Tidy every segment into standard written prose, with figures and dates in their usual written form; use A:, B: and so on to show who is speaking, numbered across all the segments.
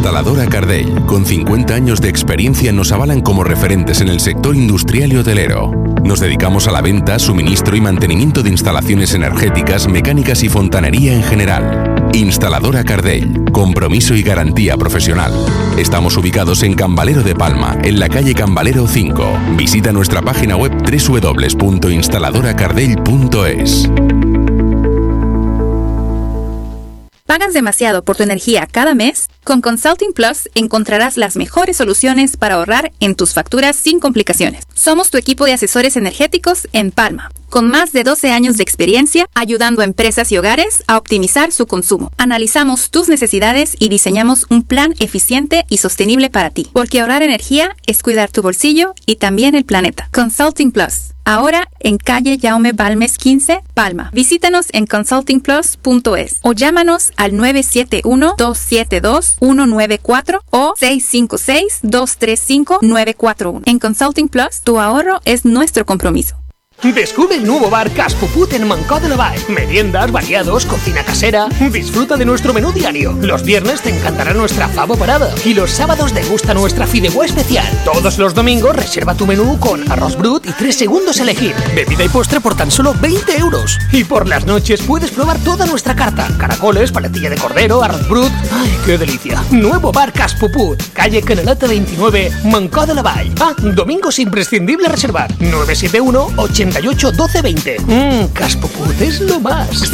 A: Instaladora Cardell, con 50 años de experiencia, nos avalan como referentes en el sector industrial y hotelero. Nos dedicamos a la venta, suministro y mantenimiento de instalaciones energéticas, mecánicas y fontanería en general. Instaladora Cardell, compromiso y garantía profesional. Estamos ubicados en Cambalero de Palma, en la calle Cambalero 5. Visita nuestra página web www.instaladoracardell.es.
B: ¿Pagas demasiado por tu energía cada mes? Con Consulting Plus encontrarás las mejores soluciones para ahorrar en tus facturas sin complicaciones. Somos tu equipo de asesores energéticos en Palma, con más de 12 años de experiencia ayudando a empresas y hogares a optimizar su consumo. Analizamos tus necesidades y diseñamos un plan eficiente y sostenible para ti, porque ahorrar energía es cuidar tu bolsillo y también el planeta. Consulting Plus. Ahora en calle Jaume Balmes 15, Palma. Visítanos en consultingplus.es o llámanos al 971-272-194 o 656-235-941. En Consulting Plus, tu ahorro es nuestro compromiso.
C: Descubre el nuevo bar Cas Puput en Mancó de la Vall. Meriendas, variados, cocina casera. Disfruta de nuestro menú diario. Los viernes te encantará nuestra favo parada y los sábados degusta nuestra fideuà especial. Todos los domingos reserva tu menú con arroz brut y 3 segundos a elegir. Bebida y postre por tan solo 20 euros. Y por las noches puedes probar toda nuestra carta. Caracoles, paletilla de cordero, arroz brut. ¡Ay, qué delicia! Nuevo bar Cas Puput, calle Canaleta 29, Mancó de la Vall. Domingos imprescindible reservar. 971 88 12 20. Cas Puput es lo más.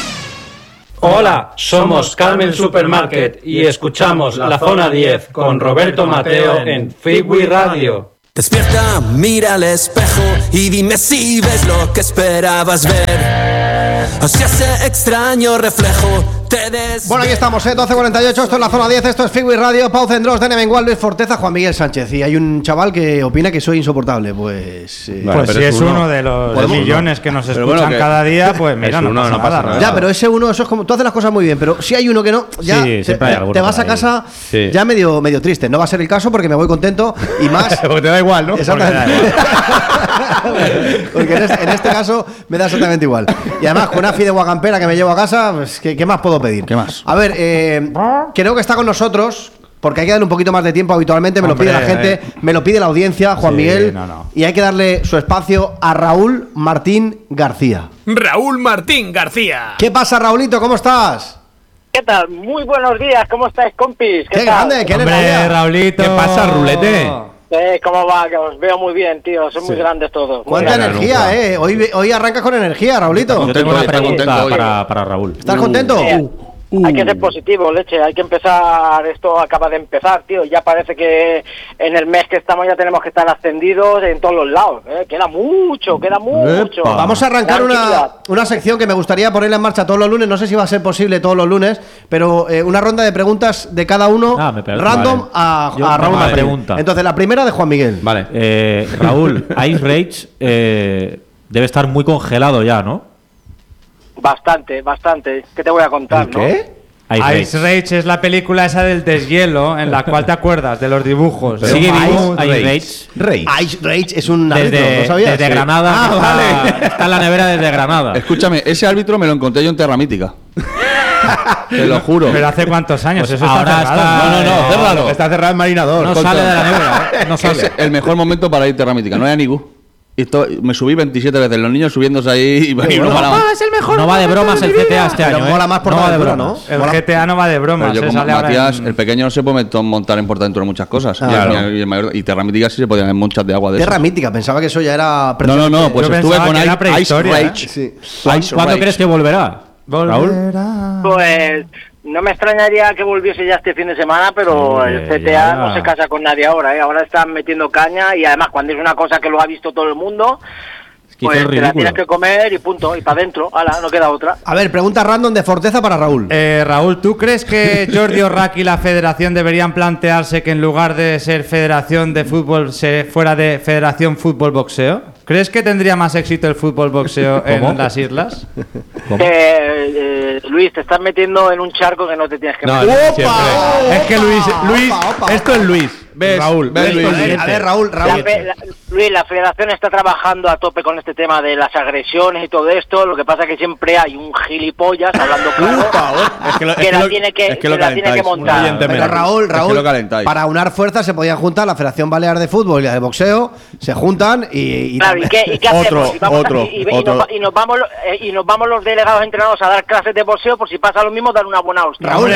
D: Hola, somos Carmen Supermarket y escuchamos La Zona 10 con Roberto Mateo en Freeway Radio.
E: Despierta, mira al espejo y dime si ves lo que esperabas ver. O si ese extraño reflejo te des...
F: Bueno, aquí estamos, 12:48, esto es La Zona 10, esto es Freeway Radio, Pau Cendrós, Dene Mengual, Luis Forteza, Juan Miguel Sánchez. Y hay un chaval que opina que soy insoportable, pues...
G: Pues si es uno de los millones que nos escuchan cada día, pues mira, no pasa nada.
F: Ya, pero ese uno, eso es como... Tú haces las cosas muy bien, pero si hay uno que no, ya
G: sí,
F: te vas a casa ya medio triste. No va a ser el caso porque me voy contento y más...
G: Porque te da igual, ¿no?
F: Exactamente. Porque en este caso me da exactamente igual. Y además con una fideuà campera que me llevo a casa, pues ¿qué más puedo pedir?
G: ¿Qué más?
F: A ver, creo que está con nosotros, porque hay que darle un poquito más de tiempo. Habitualmente me lo pide la gente, me lo pide la audiencia, Juan Miguel, y hay que darle su espacio a Raúl Martín García.
C: Raúl Martín García.
F: ¿Qué pasa, Raulito? ¿Cómo estás?
H: ¿Qué tal? Muy buenos días, ¿cómo estáis, compis?
F: ¡Qué grande! ¡Qué
G: energía! Raulito.
D: ¿Qué pasa, Rulete?
H: ¿Cómo va? Que os veo muy bien, tío. Son muy grandes todos.
F: ¿Cuánta energía, Hoy arrancas con energía, Raulito.
G: Yo tengo una pregunta para Raúl.
F: ¿Estás contento?
H: Hay que ser positivo, leche. Hay que empezar. Esto acaba de empezar, tío. Ya parece que en el mes que estamos ya tenemos que estar ascendidos en todos los lados. Queda mucho.
F: Vamos a arrancar una sección que me gustaría ponerla en marcha todos los lunes. No sé si va a ser posible todos los lunes, pero una ronda de preguntas de cada uno random a Raúl.
G: Una pregunta.
F: Entonces, la primera de Juan Miguel.
G: Vale. Raúl, Ice Rage debe estar muy congelado ya, ¿no?
H: Bastante. ¿Qué te voy a contar,
F: ¿Qué?
G: Ice Rage es la película esa del deshielo en la cual te acuerdas de los dibujos.
F: ¿Sigue vivo?
G: Ice
F: Rage es un árbitro, ¿no sabías?
G: Desde Granada. Está en la nevera desde Granada.
I: Escúchame, ese árbitro me lo encontré yo en Terra Mítica. Te lo juro.
G: ¿Pero hace cuántos años?
I: Pues
G: eso
I: ahora
G: está cerrado.
I: No, cérralo.
F: Está cerrado el marinador.
G: No sale de la nevera. No sale.
I: Es el mejor momento para ir Terra Mítica. No hay anigu. Me subí 27 veces, los niños subiéndose ahí y no
G: es el mejor. No va de bromas el GTA este año.
F: Mola más por
G: no va de
F: bromas,
G: ¿no? El GTA no va de bromas.
I: Pero yo como Matías, el pequeño no se puede montar en Portaventura de muchas cosas. Y Terra Mítica sí se podían en muchas de agua de
F: Terra Mítica, pensaba que eso ya era...
I: No, pues estuve con Ice Rage.
G: ¿Cuándo crees que volverá? Raúl.
H: Pues... No me extrañaría que volviese ya este fin de semana, pero el CTA no se casa con nadie ahora, Ahora están metiendo caña y además cuando es una cosa que lo ha visto todo el mundo, pues te la tienes que comer y punto, y para adentro, no queda otra.
F: A ver, pregunta random de Forteza para Raúl.
G: Raúl, ¿tú crees que Jordi Orrac y la federación deberían plantearse que en lugar de ser federación de fútbol se fuera de Federación Fútbol Boxeo? ¿Crees que tendría más éxito el fútbol boxeo en las islas?
H: Luis, te estás metiendo en un charco que no te tienes que meter.
G: Es que Luis, esto es Luis.
J: Raúl.
F: A ver, Raúl.
H: Luis, la federación está trabajando a tope con este tema de las agresiones y todo esto. Lo que pasa es que siempre hay un gilipollas hablando claro que la tiene que montar.
F: Pero Raúl, para unar fuerzas se podían juntar la Federación Balear de Fútbol y la de Boxeo, se juntan y
H: claro, ¿y qué hacemos? Y nos vamos los delegados entrenados a dar clases de boxeo, por si pasa lo mismo, dar una buena hostia.
G: Raúl,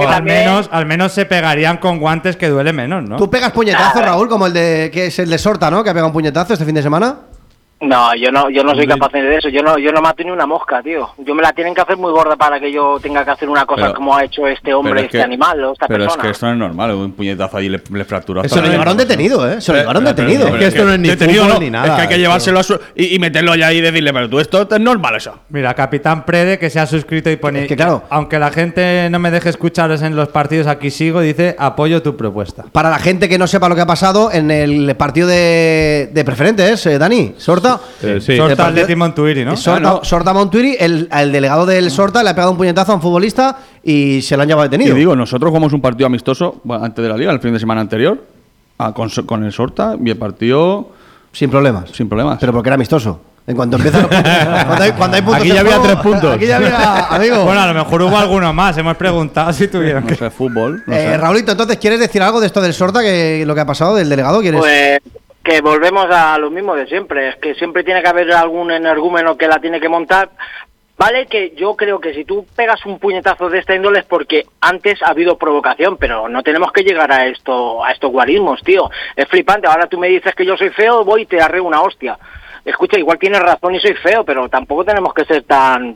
G: al menos se pegarían con guantes, que duele menos, ¿no?
F: ¿Tú pegas puñetazos, Raúl, como el de que es el de Sorta, ¿no? Que ha pegado un puñetazo este fin de semana.
H: No, yo no soy capaz de eso. Yo no mato ni una mosca, tío. Yo me la tienen que hacer muy gorda para que yo tenga que hacer una cosa como ha hecho este hombre, animal o esta persona.
I: Pero es que esto no es normal, un puñetazo allí le fracturó.
F: Eso lo llevaron detenido, ¿eh? Se lo llevaron detenido.
J: Es que esto no es ni fútbol ni nada. Es que hay que llevárselo y meterlo allá y decirle, pero tú, esto es normal eso.
G: Mira, Capitán Prede, que se ha suscrito y pone...
F: Es que claro,
G: aunque la gente no me deje escucharos en los partidos, aquí sigo, dice, apoyo tu propuesta.
F: Para la gente que no sepa lo que ha pasado en el partido de preferentes, Dani, Sorta.
J: Sí.
G: Sorta Atleti Montuiri, ¿no?
F: Sorta Montuiri, el delegado del Sorta le ha pegado un puñetazo a un futbolista y se lo han llevado detenido.
I: Y digo, nosotros jugamos un partido amistoso antes de la liga, el fin de semana anterior, con el Sorta, y el partido...
F: Sin problemas. Pero porque era amistoso. En cuanto empieza cuando hay puntos.
J: Aquí ya había 3 puntos.
F: Aquí ya había, amigo.
G: Bueno, a lo mejor hubo alguno más. Hemos preguntado si tuvieron.
I: No sé, fútbol. No sé.
F: Raulito, entonces, ¿quieres decir algo de esto del Sorta, que lo que ha pasado, del delegado? ¿Quieres?
H: Pues que volvemos a lo mismo de siempre. Es que siempre tiene que haber algún energúmeno que la tiene que montar. Vale, que yo creo que si tú pegas un puñetazo de esta índole es porque antes ha habido provocación, pero no tenemos que llegar a estos guarismos, tío. Es flipante. Ahora tú me dices que yo soy feo, voy y te arreo una hostia. Escucha, igual tienes razón y soy feo, pero tampoco tenemos que ser tan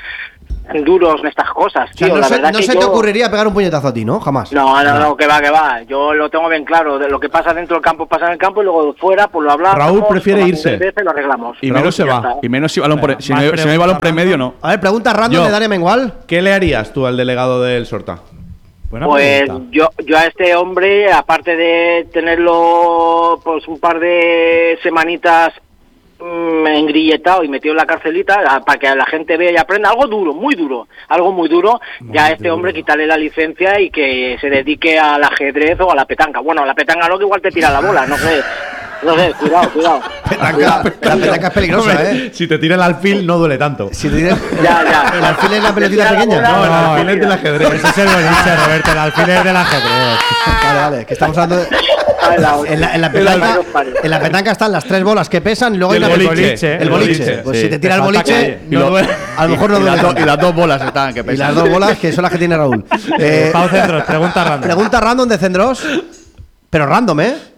H: duros en estas cosas, tío.
F: O sea, no se te ocurriría pegar un puñetazo a ti, ¿no? Jamás.
H: No, que va. Yo lo tengo bien claro. De lo que pasa dentro del campo pasa en el campo y luego fuera, pues lo hablamos.
J: Raúl prefiere irse.
H: Y lo arreglamos.
J: Y menos se va.
I: Y menos si no hay balón por en medio, no.
F: A ver, pregunta random de Dani Mengual.
J: ¿Qué le harías tú al delegado del Sorta?
H: Pues yo a este hombre, aparte de tenerlo pues un par de semanitas engrilletado y metido en la carcelita para que la gente vea y aprenda algo duro, muy duro, ya a este hombre quitarle la licencia y que se dedique al ajedrez o a la petanca. Bueno, a la petanca no, que igual te tira la bola, no sé, cuidado.
F: La petanca es peligrosa,
J: Si te tira el alfil no duele tanto.
F: Si te tira...
H: Ya.
F: ¿El alfil es la pelotita pequeña?
J: No, el alfil es del ajedrez.
G: Ese es el boliche, Roberto, el alfil es del ajedrez.
F: Vale, que estamos hablando de... En la petanca están las 3 bolas que pesan y luego hay el boliche. Pues si te tira el boliche, a lo mejor no duele.
I: Y las 2 bolas están que pesan.
F: Y las 2 bolas que son las que tiene Raúl.
G: Pau Cendros, pregunta random.
F: Pregunta random de Cendros. Pero random,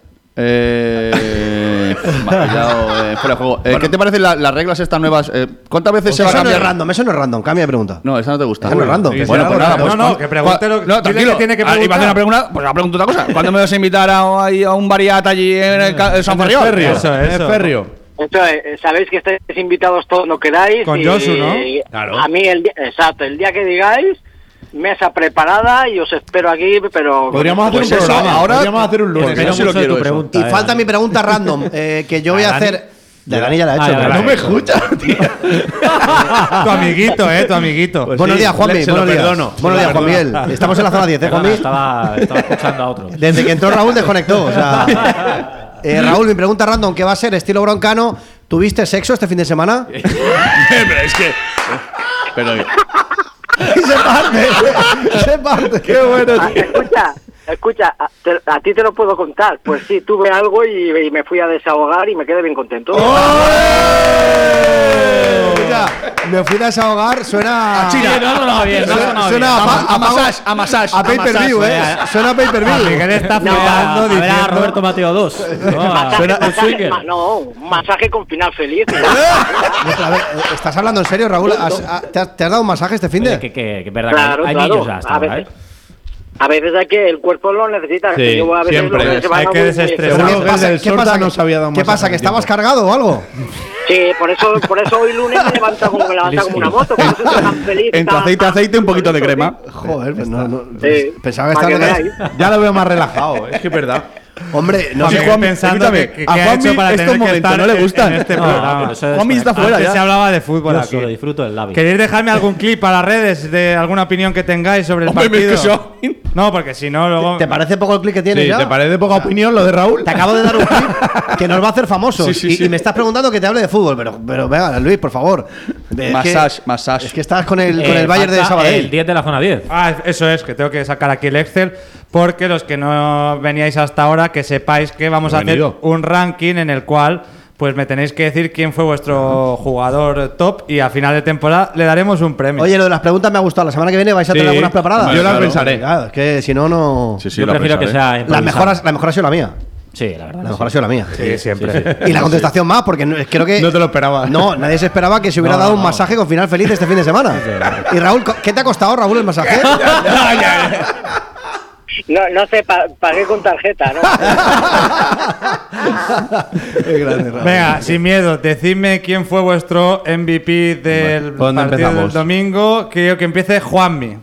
I: fuera de juego. ¿Qué te parecen las reglas estas nuevas? ¿Cuántas veces se va a cambiar?
F: Eso no es random, cambia de pregunta.
I: No, esa no te gusta.
F: Eso no es random.
I: Bueno, pues nada.
G: No, que pregunte lo que
I: tranquilo.
G: tiene que preguntar.
I: Iba a hacer una pregunta, pues la pregunto otra cosa. ¿Cuándo me vas a invitar a un variat allí en el San Ferriol?
G: Eso.
J: Ferrio.
H: Sabéis que estáis invitados todos lo queráis.
G: Con Josu, ¿no?
J: Claro.
H: A mí, el día que digáis, mesa preparada y os espero aquí, pero...
J: Podríamos hacer un programa.
I: Ahora
J: podríamos hacer un lunes.
I: Pero si lo quiero
F: Y falta mi pregunta random, que yo voy a hacer... De Dani ya la he hecho.
J: No me escucha, tío.
G: Tu amiguito.
J: Pues
F: buenos días, Juanmi. Buenos días, Juan Miguel. Estamos en la zona 10, Juanmi?
K: Estaba escuchando a otro.
F: Desde que entró Raúl desconectó. O sea, Raúl, mi pregunta random, ¿qué va a ser? Estilo broncano. ¿Tuviste sexo este fin de semana?
J: Pero es que...
F: Se parte.
J: Qué bueno, tío.
H: Escucha, a ti te lo puedo contar. Pues sí, tuve algo y me fui a desahogar y me quedé bien contento.
F: Me fui a desahogar, suena... Suena
I: a massage.
F: A pay-per-view, Suena a pay-per-view.
G: Miguel está flipando diciendo...
K: A Roberto Mateo 2.
H: Un masaje con final feliz.
F: ¿Estás hablando en serio, Raúl? ¿Te has dado un masaje este fin de...?
K: Que verdad, hay niños hasta ahora, ¿eh?
H: A veces hay que el cuerpo lo necesita.
J: Sí,
H: yo a veces
J: siempre.
G: Hay que desestresar.
F: ¿Qué pasa? ¿Que estabas cargado o algo?
H: Sí, por eso hoy lunes me levanta como una moto. Por eso estoy tan feliz.
I: Entre aceite y un poquito de crema.
F: Joder, pues no.
H: Sí,
F: pensaba que estaba...
J: Ya lo veo más relajado, es que es verdad.
F: Hombre, no
G: sé, Juan, pensando que
I: a Juanmi estos momentos no le gustan.
G: Este programa.
I: Juanmi está fuera ya.
G: Se hablaba de fútbol aquí.
K: Solo disfruto del labio.
G: ¿Queréis dejarme algún clip a las redes de alguna opinión que tengáis sobre el partido? No, porque si no, luego.
F: ¿Te parece poco el clip que tienes
L: Sí,
F: ya?
L: ¿te parece poca opinión lo de Raúl?
F: Te acabo de dar un clip que nos va a hacer famosos.
I: Sí.
F: Y me estás preguntando que te hable de fútbol. Pero venga, Luis, por favor.
I: Massage.
F: Es que estás con el Bayern de Sabadell.
K: El 10 de la zona 10.
G: Ah, eso es, que tengo que sacar aquí el Excel. Porque los que no veníais hasta ahora, que sepáis que vamos a hacer un ranking en el cual pues me tenéis que decir quién fue vuestro jugador top y a final de temporada le daremos un premio.
F: Oye, lo de las preguntas me ha gustado. La semana que viene vais a tener algunas preparadas.
L: Yo las pensaré.
F: Claro, es que si no, no.
K: Yo prefiero que sea
F: La mejor ha sido la mía.
K: Sí, la verdad.
F: La mejor ha sido la mía.
G: Sí, siempre.
F: Y la contestación más, porque creo que.
L: No te lo esperaba.
F: No, nadie se esperaba que se hubiera dado un masaje con final feliz este fin de semana. Y Raúl, ¿qué te ha costado, Raúl, el masaje?
H: No sé, pagué con tarjeta, ¿no?
G: Venga, sin miedo, decidme quién fue vuestro MVP del partido del domingo. Quiero que empiece Juanmi.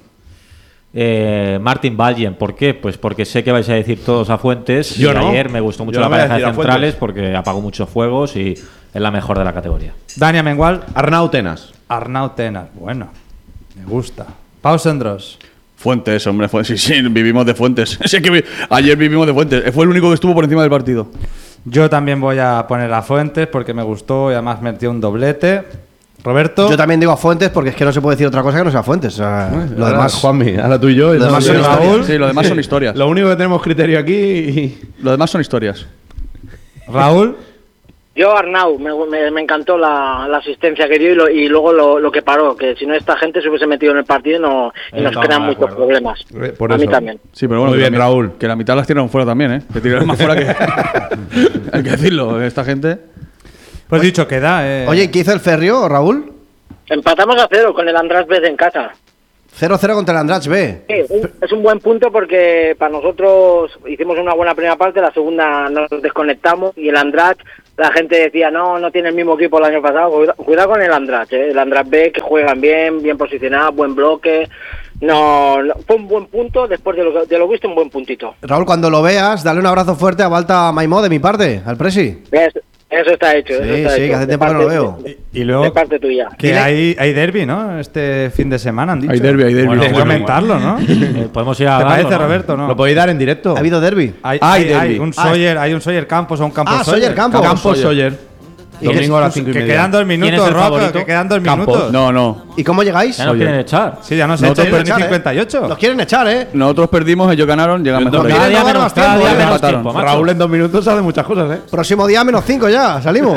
K: Martin Valjen, ¿por qué? Pues porque sé que vais a decir todos a Fuentes.
L: Yo
K: y
L: no.
K: ayer me gustó mucho
L: Yo
K: la
L: no voy a
K: pareja de
L: decir a
K: centrales
L: Fuentes.
K: porque apagó muchos fuegos y es la mejor de la categoría.
G: Dani Amengual.
L: Arnau Tenas.
G: Arnau Tenas. Bueno, me gusta. Pau Sendros.
I: Fuentes, hombre, sí, vivimos de Fuentes. Sí, que ayer vivimos de Fuentes. Fue el único que estuvo por encima del partido.
G: Yo también voy a poner a Fuentes porque me gustó y además metió un doblete. Roberto.
F: Yo también digo a Fuentes porque es que no se puede decir otra cosa que no sea Fuentes. O sea, lo demás.
L: Juanmi, ahora tú y yo.
F: Lo demás son historias.
I: Sí, lo demás son historias.
L: Lo único que tenemos criterio aquí.
I: Lo demás son historias.
G: Raúl.
H: Yo, Arnau, me encantó la asistencia que dio y luego lo que paró, que si no esta gente se hubiese metido en el partido y nos crean muchos problemas.
L: Por
H: a
L: eso.
H: mí también.
I: Sí, pero bueno,
L: Muy bien, Raúl.
I: Que la mitad las tiraron fuera también, ¿eh? Que tiraron más fuera que. Hay que decirlo, esta gente.
G: Pues dicho queda.
F: Oye, ¿qué hizo el Ferrio, Raúl?
H: Empatamos a 0 con el András Bez en casa.
F: 0-0 contra el Andratx B.
H: Sí, es un buen punto porque para nosotros hicimos una buena primera parte, la segunda nos desconectamos y el Andratx, la gente decía, no tiene el mismo equipo el año pasado. Cuidado con el Andratx, el Andratx B, que juegan bien posicionados, buen bloque. No, fue un buen punto, después de lo visto, un buen puntito.
F: Raúl, cuando lo veas, dale un abrazo fuerte a Balta Maimó de mi parte, al Presi.
H: Eso está hecho.
F: Sí, que hace tiempo que no lo veo.
G: Y luego
H: de parte tuya.
G: Que hay derbi, ¿no? Este fin de semana han dicho.
I: Hay derbi.
G: Bueno, hay que comentarlo, ¿no?
K: Podemos ir a
G: ¿Te
K: darlo,
G: parece,
K: ¿no?
G: Roberto? ¿No?
L: Lo podéis dar en directo.
F: ¿Ha habido derbi?
G: Hay un Sawyer Campos o un Campos
F: Sawyer Campos.
L: Campos Sawyer. Domingo a las 5:30.
G: Que quedan 2
K: ¿Quién es
G: minutos,
K: el
G: Rocco,
K: favorito?
G: que quedan 2
L: Campos.
G: minutos.
I: No.
F: ¿Y cómo llegáis?
K: Ya nos quieren echar.
G: Sí, ya no sé,
I: Nosotros
G: nosotros
I: echar,
G: 58.
F: Nos quieren echar, ¿eh?
I: Nosotros perdimos, ellos ganaron, llegan mejor.
F: Cada día menos
K: cada día
F: tiempo,
K: menos
I: empataron.
K: tiempo, macho.
L: Raúl en 2 minutos hace muchas cosas, ¿eh?
F: Próximo día -5 ya, salimos.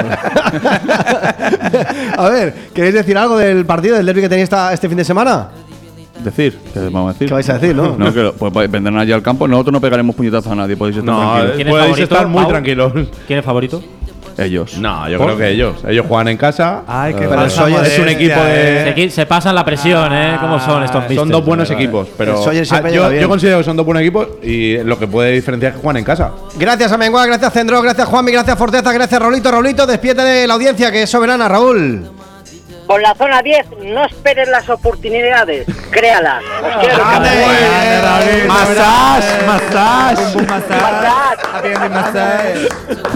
F: A ver, ¿queréis decir algo del partido, del derbi que tenéis este fin de semana?
I: ¿Qué vamos a decir?
F: ¿Qué vais a decir, no?
I: No, que pues vendrán allí al campo. Nosotros no pegaremos puñetazos a nadie, podéis estar tranquilos.
K: ¿Quién es
L: Podéis
K: favorito,
L: estar muy
K: Pau?
L: tranquilos.
K: ¿Quién es favorito?
I: Ellos.
L: No, yo creo que ellos. Ellos juegan en casa.
G: Ay, qué
F: Pero
G: falsa
F: Sawyer
L: es un
G: modestia,
L: equipo de-
K: Se pasan la presión, ¿eh? ¿Cómo son estos
L: Son
K: místers?
L: dos buenos equipos, pero
F: El Sawyer siempre llega bien.
L: yo considero que son dos buenos equipos y lo que puede diferenciar es que juegan en casa.
F: Gracias a Mengual, gracias Cendro, gracias Juanmi, gracias Forteza, gracias Raulito, despierte de la audiencia que es soberana, Raúl.
H: Con la zona 10, no esperes las oportunidades, créalas. Os quiero.
G: Massage.
H: Massage.
G: Atiende massage.